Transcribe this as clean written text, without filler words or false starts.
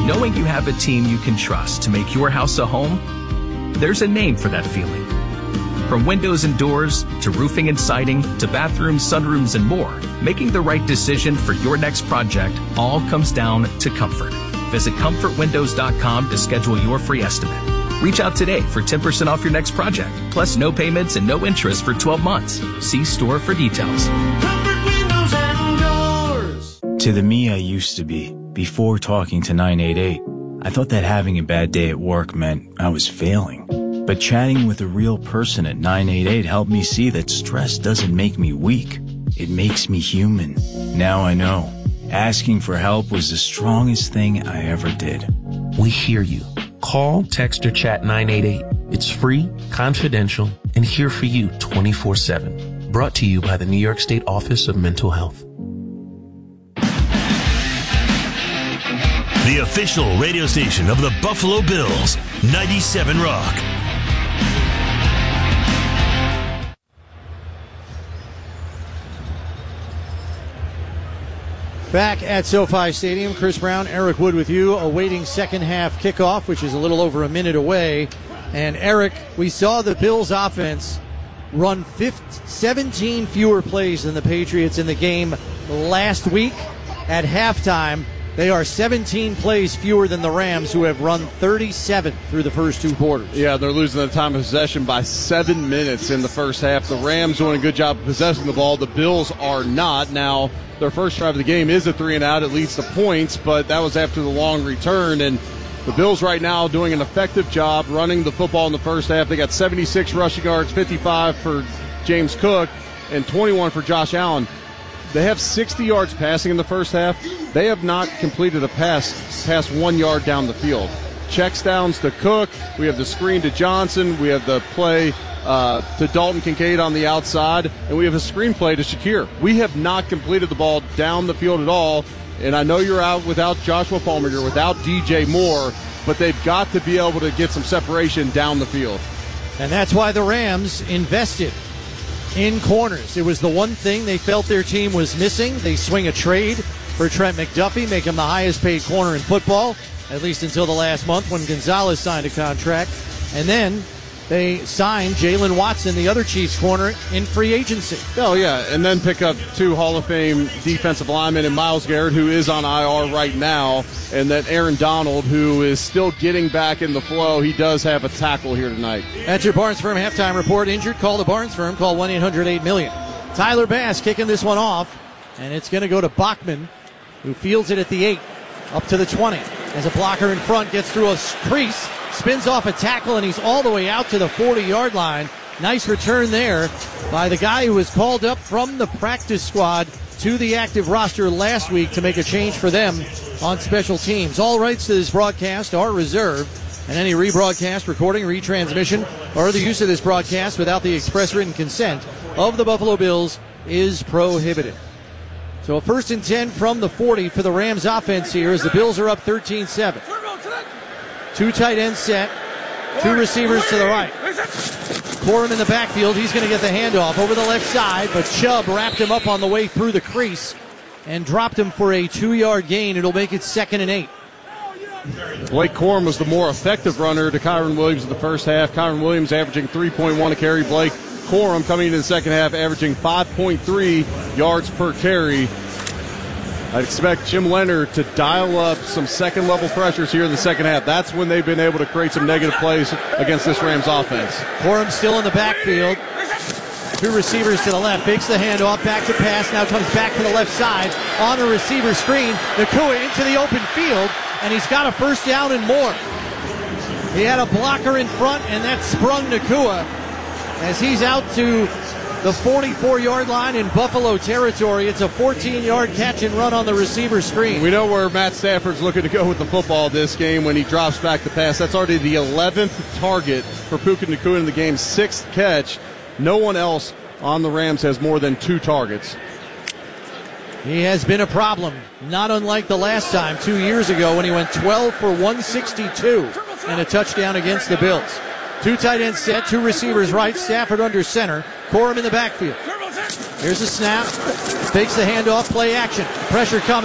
Knowing you have a team you can trust to make your house a home, there's a name for that feeling. From windows and doors, to roofing and siding, to bathrooms, sunrooms, and more, making the right decision for your next project all comes down to comfort. Visit comfortwindows.com to schedule your free estimate. Reach out today for 10% off your next project, plus no payments and no interest for 12 months. See store for details. Comfort Windows and Doors. To the me I used to be, before talking to 988, I thought that having a bad day at work meant I was failing. But chatting with a real person at 988 helped me see that stress doesn't make me weak. It makes me human. Now I know. Asking for help was the strongest thing I ever did. We hear you. Call, text, or chat 988. It's free, confidential, and here for you 24/7. Brought to you by the New York State Office of Mental Health. The official radio station of the Buffalo Bills, 97 Rock. Back at SoFi Stadium, Chris Brown, Eric Wood with you, awaiting second half kickoff, which is a little over a minute away. And Eric, we saw the Bills offense run 17 fewer plays than the Patriots in the game last week. At halftime, they are 17 plays fewer than the Rams, who have run 37 through the first two quarters. Yeah, they're losing the time of possession by 7 minutes in the first half. The Rams doing a good job of possessing the ball. The Bills are not. Now, their first drive of the game is a 3-and-out. It leads to points, but that was after the long return. And the Bills right now doing an effective job running the football in the first half. They got 76 rushing yards, 55 for James Cook, and 21 for Josh Allen. They have 60 yards passing in the first half. They have not completed a pass past 1 yard down the field. Checks downs to Cook. We have the screen to Johnson. We have the play to Dalton Kincaid on the outside. And we have a screenplay to Shakir. We have not completed the ball down the field at all. And I know you're out without Joshua Palmer. You're without DJ Moore. But they've got to be able to get some separation down the field. And that's why the Rams invested in corners. It was the one thing they felt their team was missing. They swing a trade for Trent McDuffie, make him the highest paid corner in football, at least until the last month when Gonzalez signed a contract. And then they signed Jalen Watson, the other Chiefs corner, in free agency. Oh, yeah, and then pick up two Hall of Fame defensive linemen and Myles Garrett, who is on IR right now, and then Aaron Donald, who is still getting back in the flow. He does have a tackle here tonight. That's your Barnes Firm halftime report. Injured? Call the Barnes Firm. Call 1-800-8-million. Tyler Bass kicking this one off, and it's going to go to Bachman, who fields it at the 8, up to the 20. As a blocker in front gets through a crease, spins off a tackle, and he's all the way out to the 40-yard line. Nice return there by the guy who was called up from the practice squad to the active roster last week to make a change for them on special teams. All rights to this broadcast are reserved, and any rebroadcast, recording, retransmission, or the use of this broadcast without the express written consent of the Buffalo Bills is prohibited. So a 1st and 10 from the 40 for the Rams offense here as the Bills are up 13-7. Two tight ends set, two receivers to the right. Corum in the backfield. He's going to get the handoff over the left side, but Chubb wrapped him up on the way through the crease and dropped him for a 2-yard gain. It'll make it 2nd and 8. Blake Corum was the more effective runner to Kyron Williams in the first half. Kyron Williams averaging 3.1 a carry. Blake Corum coming into the second half averaging 5.3 yards per carry. I'd expect Jim Leonard to dial up some second-level pressures here in the second half. That's when they've been able to create some negative plays against this Rams offense. Corum still in the backfield. Two receivers to the left. Fakes the handoff. Back to pass. Now comes back to the left side. On a receiver screen. Nakua into the open field. And he's got a first down and more. He had a blocker in front, and that sprung Nakua as he's out to the 44-yard line in Buffalo territory. It's a 14-yard catch and run on the receiver screen. We know where Matt Stafford's looking to go with the football this game when he drops back the pass. That's already the 11th target for Puka Nakua in the game, 6th catch. No one else on the Rams has more than 2 targets. He has been a problem, not unlike the last time 2 years ago when he went 12 for 162 and a touchdown against the Bills. Two tight ends set, two receivers right, Stafford under center, Corum in the backfield. Here's a snap, fakes the handoff, play action, pressure coming.